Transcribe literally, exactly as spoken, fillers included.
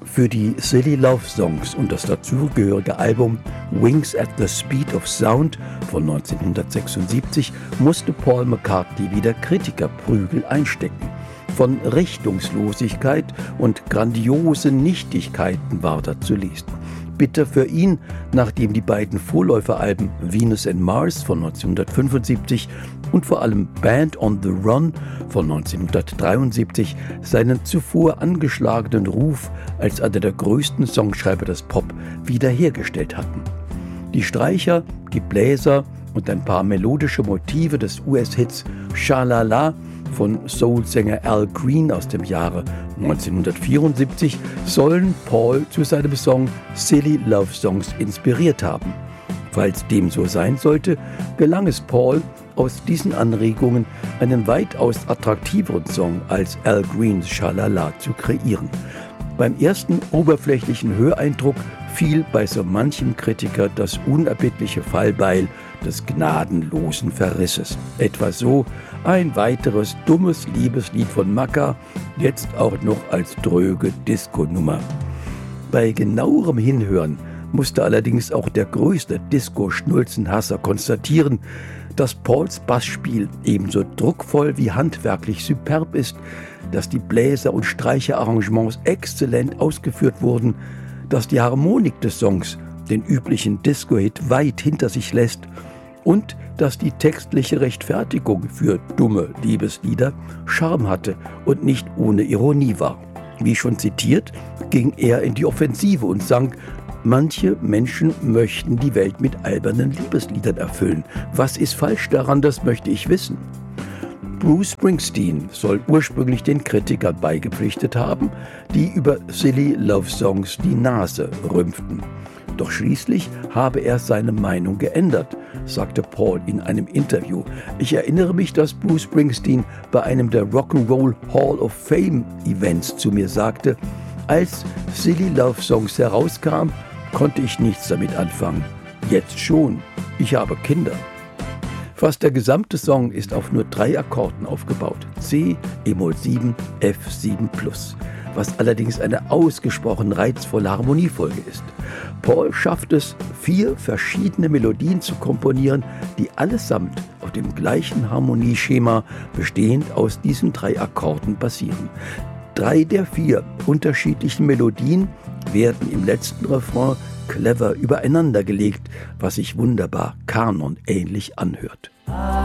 Für die Silly Love Songs und das dazugehörige Album Wings at the Speed of Sound von neunzehnhundertsechsundsiebzig musste Paul McCartney wieder Kritikerprügel einstecken. Von Richtungslosigkeit und grandiosen Nichtigkeiten war da zu lesen. Bitter für ihn, nachdem die beiden Vorläuferalben Venus and Mars von neunzehnhundertfünfundsiebzig und vor allem Band on the Run von neunzehnhundertdreiundsiebzig seinen zuvor angeschlagenen Ruf als einer der größten Songschreiber des Pop wiederhergestellt hatten. Die Streicher, die Bläser und ein paar melodische Motive des U S-Hits Sha-La-La von Soulsänger Al Green aus dem Jahre neunzehnhundertvierundsiebzig sollen Paul zu seinem Song Silly Love Songs inspiriert haben. Falls dem so sein sollte, gelang es Paul, aus diesen Anregungen einen weitaus attraktiveren Song als Al Greens Sha-La-La zu kreieren. Beim ersten oberflächlichen Höreindruck fiel bei so manchem Kritiker das unerbittliche Fallbeil des gnadenlosen Verrisses. Etwa so: ein weiteres dummes Liebeslied von Macca, jetzt auch noch als dröge Disco-Nummer. Bei genauerem Hinhören musste allerdings auch der größte Disco-Schnulzenhasser konstatieren, dass Pauls Bassspiel ebenso druckvoll wie handwerklich superb ist, dass die Bläser- und Streicherarrangements exzellent ausgeführt wurden, dass die Harmonik des Songs den üblichen Disco-Hit weit hinter sich lässt und dass die textliche Rechtfertigung für dumme Liebeslieder Charme hatte und nicht ohne Ironie war. Wie schon zitiert, ging er in die Offensive und sang: Manche Menschen möchten die Welt mit albernen Liebesliedern erfüllen. Was ist falsch daran, das möchte ich wissen. Bruce Springsteen soll ursprünglich den Kritikern beigepflichtet haben, die über Silly Love Songs die Nase rümpften. Doch schließlich habe er seine Meinung geändert, sagte Paul in einem Interview. Ich erinnere mich, dass Bruce Springsteen bei einem der Rock'n'Roll Hall of Fame Events zu mir sagte: Als Silly Love Songs herauskam, konnte ich nichts damit anfangen. Jetzt schon. Ich habe Kinder. Fast der gesamte Song ist auf nur drei Akkorden aufgebaut: C, e-Moll sieben, F sieben plus, was allerdings eine ausgesprochen reizvolle Harmoniefolge ist. Paul schafft es, vier verschiedene Melodien zu komponieren, die allesamt auf dem gleichen Harmonieschema bestehend aus diesen drei Akkorden basieren. Drei der vier unterschiedlichen Melodien werden im letzten Refrain clever übereinandergelegt, was sich wunderbar kanonähnlich anhört.